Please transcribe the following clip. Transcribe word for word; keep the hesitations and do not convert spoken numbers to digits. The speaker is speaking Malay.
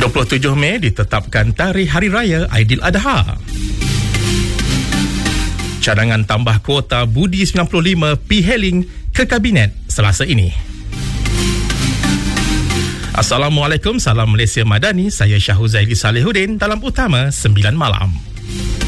dua puluh tujuh Mei ditetapkan Tarikh Hari Raya Aidiladha. Cadangan tambah kuota Budi sembilan puluh lima P-Hailing ke Kabinet Selasa ini. Assalamualaikum, salam Malaysia Madani. Saya Syahuzaili Salihuddin dalam Utama sembilan Malam.